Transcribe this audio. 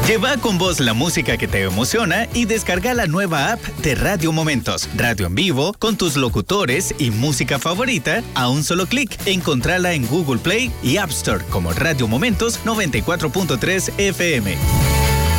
Lleva con vos la música que te emociona y descarga la nueva app de Radio Momentos. Radio en vivo, con tus locutores y música favorita a un solo clic. Encontrala en Google Play y App Store como Radio Momentos 94.3 FM.